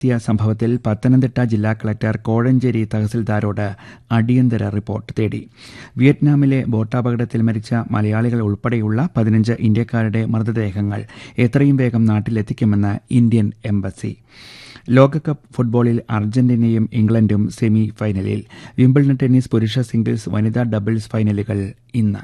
സംഭവത്തിൽ പത്തനംതിട്ട ജില്ലാ കളക്ടർ കോഴഞ്ചേരി തഹസിൽദാരോട് അടിയന്തര റിപ്പോർട്ട് തേടി. വിയറ്റ്നാമിലെ ബോട്ടപകടത്തിൽ മരിച്ച മലയാളികൾ ഉൾപ്പെടെയുള്ള 15 ഇന്ത്യക്കാരുടെ മൃതദേഹങ്ങൾ എത്രയും വേഗം നാട്ടിലെത്തിക്കുമെന്ന് ഇന്ത്യൻ എംബസി. ലോകകപ്പ് ഫുട്ബോളിൽ അർജന്റീനയും ഇംഗ്ലണ്ടും സെമി ഫൈനലിൽ. വിംബിൾഡൺ ടെന്നീസ് പുരുഷ സിംഗിൾസ്, വനിതാ ഡബിൾസ് ഫൈനലുകൾ ഇന്ന്.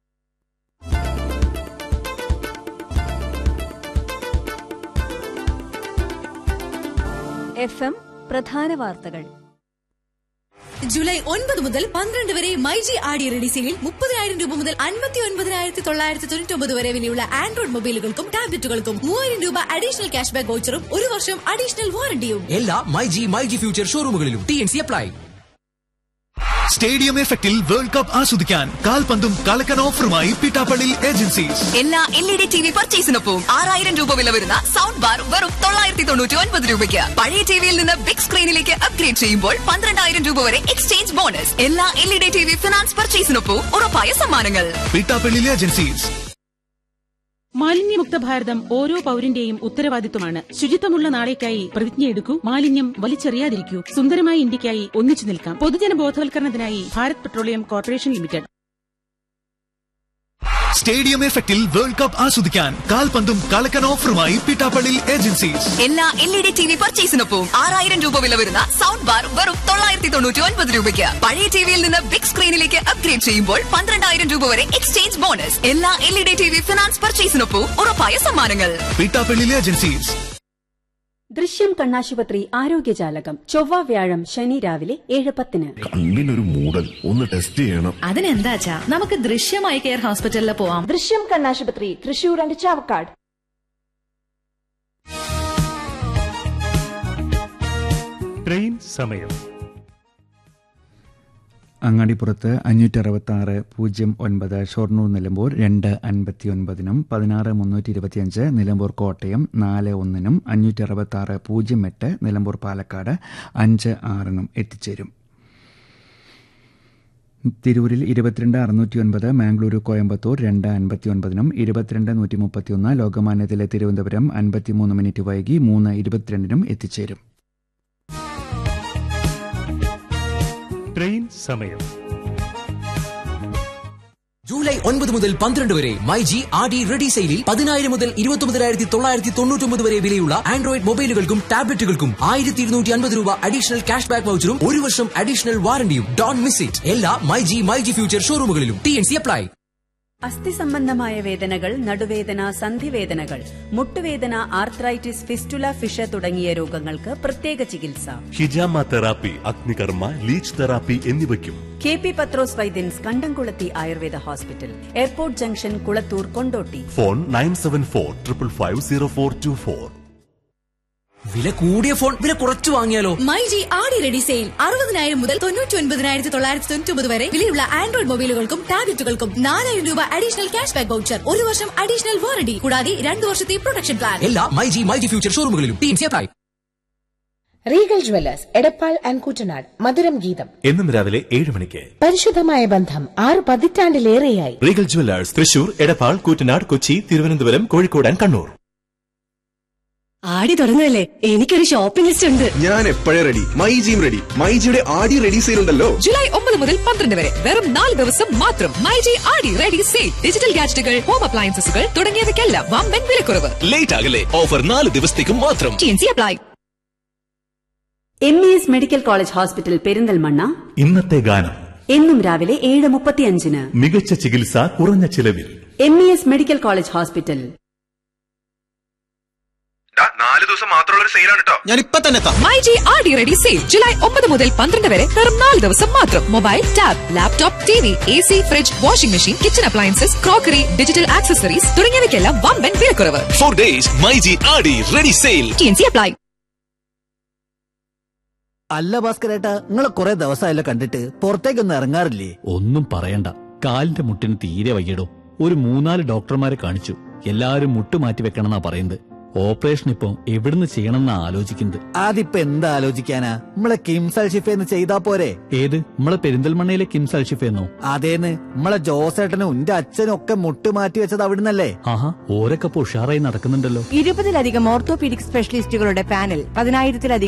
FM പ്രധാന വാർത്തകൾ. ജൂലൈ 9 മുതൽ 12 വരെ മൈജി ആടി റെഡി സെയിലിൽ 30,000 രൂപ മുതൽ 59,999 വരെ വിലയുള്ള ആൻഡ്രോയിഡ് മൊബൈലുകൾക്കും ടാബ്ലറ്റുകൾക്കും 3,000 രൂപ അഡീഷണൽ ക്യാഷ് ബാക്ക് വൗച്ചറും 1 വർഷം അഡീഷണൽ വാറണ്ടിയും എല്ലാ myG future ഷോറൂമുകളിലും. TNC apply. Stadium എഫക്റ്റിൽ വേൾഡ് കപ്പ് ആസ്വദിക്കാൻ കാൽപന്തും കളക്കൻ ഓഫറുമായി പിട്ടാപ്പള്ളി ഏജൻസീസ്. എല്ലാ LED TV പർച്ചേസിനൊപ്പം 6,000 രൂപ വില വരുന്ന സൗണ്ട് ബാർ വെറും 999 രൂപയ്ക്ക്. പഴയ ടിവിയിൽ നിന്ന് ബിഗ് സ്ക്രീനിലേക്ക് അപ്ഗ്രേഡ് ചെയ്യുമ്പോൾ 12,000 രൂപ വരെ എക്സ്ചേഞ്ച് ബോണസ്. എല്ലാ LED TV ഫിനാൻസ് പർച്ചേസിനൊപ്പം ഉറപ്പായ സമ്മാനങ്ങൾ. പിട്ടാപ്പള്ളി ഏജൻസീസ്. മാലിന്യമുക്ത ഭാരതം ഓരോ പൌരന്റെയും ഉത്തരവാദിത്വമാണ്. ശുചിത്വമുള്ള നാളേക്കായി പ്രതിജ്ഞയെടുക്കൂ. മാലിന്യം വലിച്ചെറിയാതിരിക്കൂ. സുന്ദരമായ ഇന്ത്യക്കായി ഒന്നിച്ചു നിൽക്കാം. പൊതുജന ബോധവൽക്കരണത്തിനായി Bharat petroleum corporation limited. Stadium എഫക്റ്റിൽ വേൾഡ് കപ്പ് ആസ്വദിക്കാൻ കാൽപന്തും കളക്കൻ ഓഫറുമായി പിട്ടാപ്പള്ളി ഏജൻസീസ്. എല്ലാ LED TV പർച്ചേസിനൊപ്പം 6,000 രൂപ വില വരുന്ന സൗണ്ട് ബാർ വെറും 999 രൂപയ്ക്ക്. പഴയ ടിവിയിൽ നിന്ന് ബിഗ് സ്ക്രീനിലേക്ക് അപ്ഗ്രേഡ് ചെയ്യുമ്പോൾ 12,000 രൂപ വരെ എക്സ്ചേഞ്ച് ബോണസ്. എല്ലാ LED TV ഫിനാൻസ് പർച്ചേസിനൊപ്പം ഉറപ്പായ സമ്മാനങ്ങൾ. പിട്ടാപ്പള്ളി ഏജൻസീസ്. ദൃശ്യം കണ്ണാശുപത്രി ആരോഗ്യജാലകം ചൊവ്വ വ്യാഴം ശനി രാവിലെ 7:10. കണ്ണിനൊരു മൂടൽ, ഒന്ന് ടെസ്റ്റ് ചെയ്യണം. അതിനെന്താച്ചാ, നമുക്ക് ദൃശ്യമായി കെയർ ഹോസ്പിറ്റലിൽ പോവാം. ദൃശ്യം കണ്ണാശുപത്രി, തൃശൂർ ആൻഡ് ചാവക്കാട്. ട്രെയിൻ സമയം. അങ്ങാടിപ്പുറത്ത് 566-09 ഷൊർണൂർ നിലമ്പൂർ 2:59 16-325 നിലമ്പൂർ കോട്ടയം 4:1 566-08 നിലമ്പൂർ പാലക്കാട് 5:6 എത്തിച്ചേരും. തിരൂരിൽ 22-609 മാംഗ്ലൂരു കോയമ്പത്തൂർ 2:59 22-131 ലോകമാന്യത്തിലെ തിരുവനന്തപുരം 53 മിനിറ്റ് വൈകി 3:22 എത്തിച്ചേരും. ട്രെയിൻ സമയം. ജൂലൈ 9 മുതൽ 12 വരെ മൈജി ആടി റെഡി സെയിലിൽ 10,000 മുതൽ 29,999 വരെ വിലയുള്ള ആൻഡ്രോയിഡ് മൊബൈലുകൾക്കും ടാബ്ലറ്റുകൾക്കും 1,250 രൂപ അഡീഷണൽ ക്യാഷ് ബാക്ക് വൗച്ചറും 1 വർഷം അഡീഷണൽ വാറണ്ടിയും. Don't miss it. എല്ലാ മൈജി ഫ്യൂച്ചർ ഷോറൂമുകളിലും. TNC apply. അസ്ഥി സംബന്ധമായ വേദനകൾ, നടുവേദന, സന്ധിവേദനകൾ, മുട്ടുവേദന, ആർത്രൈറ്റിസ്, ഫിസ്റ്റുല, ഫിഷ തുടങ്ങിയ രോഗങ്ങൾക്ക് പ്രത്യേക ചികിത്സ. ഹിജാമ തെറാപ്പി, അഗ്നികർമ്മ, ലീച്ച് തെറാപ്പി എന്നിവയ്ക്കും KP പത്രോസ് വൈദ്യൻസ്, കണ്ടംകുളത്തി Ayurveda hospital, airport junction, Kulathur, Kondotty. Phone 9745550424. വില കൂടിയ ഫോൺ വില കുറച്ചു വാങ്ങിയാലോ? മൈജി ആടി റെഡി സെയിൽ 60,000 മുതൽ 99,999 വരെ വിലയുള്ള ആൻഡ്രോയിഡ് മൊബൈലുകൾക്കും ടാബ്ലറ്റുകൾക്കും 4,000 രൂപ അഡീഷണൽ ക്യാഷ് ബാക്ക് വൗച്ചർ, 1 വർഷം അഡീഷണൽ വാറണ്ടി കൂടാതെ 2 വർഷത്തെ പ്രൊട്ടക്ഷൻ പ്ലാൻ. എല്ലാ myG future ഷോറൂമുകളിലും. TNC apply. Regal Jewellers Edappal and Kuttanad. മധുരം ഗീതം എന്നും രാവിലെ 7 മണിക്ക്. പരിശുദ്ധമായ ബന്ധം 6 പതിറ്റാണ്ടിലേറെയായി. Regal Jewellers Thrissur, Edappal, Koottanad, Kochi, Thiruvananthapuram, Kozhikode and Kannur. ആടി തുടങ്ങുന്നല്ലേ, എനിക്കൊരു ഷോപ്പിംഗ് ലിസ്റ്റ് ഉണ്ട്. ഞാൻ എപ്പോഴേ റെഡി. മൈജിയും റെഡി. മൈജിയുടെ ആടി റെഡി സെയിൽ ഉണ്ടല്ലോ. ജൂലൈ 9 മുതൽ 12 വരെ വെറും 4 ദിവസം മാത്രം. മൈജി ആടി റെഡി സെയിൽ. ഡിജിറ്റൽ ഗാഡ്ജറ്റുകൾ, ഹോം അപ്ലയൻസസുകൾ തുടങ്ങിയവയ്ക്കെല്ലാം വമ്പൻ വിലക്കുറവ്. ലേറ്റ് ആകല്ലേ, ഓഫർ 4 ദിവസത്തേക്കും മാത്രം. TNC apply. MES medical college hospital Perinthalmanna. ഇന്നത്തെ ഗാനം എന്നും രാവിലെ 7:35. മികച്ച ചികിത്സ കുറഞ്ഞ ചിലവിൽ. MES medical college hospital. 4 ദിവസം മാത്രമുള്ള ഒരു സെയിലാണ് കേട്ടോ. ഞാൻ ഇപ്പൊ തന്നെ മൈജി ആടി റെഡി സെയിൽ ജൂലൈ 9 മുതൽ 12 വരെ വെറും 4 ദിവസം മാത്രം. Mobile, tab, laptop, TV, AC, fridge, washing machine, kitchen appliances, crockery, digital accessories തുടങ്ങിയവയ്ക്കെല്ലാം വമ്പൻ വിലക്കുറവ്. 4 days മൈജി ആടി റെഡി സെയിൽ. TNC apply. അല്ല ഭാസ്കരേട്ടാ, നിങ്ങളെ കുറെ ദിവസമായല്ലോ കണ്ടിട്ട്, പുറത്തേക്കൊന്നും ഇറങ്ങാറില്ലേ? ഒന്നും പറയണ്ട, കാലിന്റെ മുട്ടിന് തീരെ വയ്യടോ. ഒരു 3-4 ഡോക്ടർമാരെ കാണിച്ചു. എല്ലാവരും മുട്ട് മാറ്റി വെക്കണമെന്നാ പറയുന്നത്. ഓപ്പറേഷൻ ഇപ്പൊ എവിടുന്ന് ചെയ്യണമെന്നാ ആലോചിക്കുന്നത്. അതിപ്പോ എന്താ ആലോചിക്കാനാ, നമ്മളെ കിംസ് അൽഷിഫേന്ന് ചെയ്താ പോരെ? ഏത്, നമ്മളെ പെരിന്തൽമണ്ണയിലെ കിംസ് അൽഷിഫേന്നോ? അതേന്ന്, നമ്മളെ ജോസേട്ടനും എന്റെ അച്ഛനും ഒക്കെ മുട്ട് മാറ്റി വെച്ചത് അവിടുന്നല്ലേ? ആഹാ, ഓരൊക്കെ ഉഷാറായി നടക്കുന്നുണ്ടല്ലോ. 20-ലധികം ഓർത്തോപീഡിക് സ്പെഷ്യലിസ്റ്റുകളുടെ പാനൽ, 10,000-ലധികം